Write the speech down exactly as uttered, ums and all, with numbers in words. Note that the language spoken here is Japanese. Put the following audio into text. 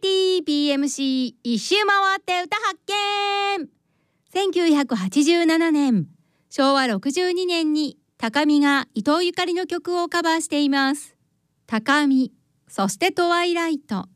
ティ ビーエムシー 一周回って歌発見。せんきゅうひゃくはちじゅうななねん、しょうわろくじゅうにねんに高見が伊藤ゆかりの曲をカバーしています。高見、そしてトワイライト。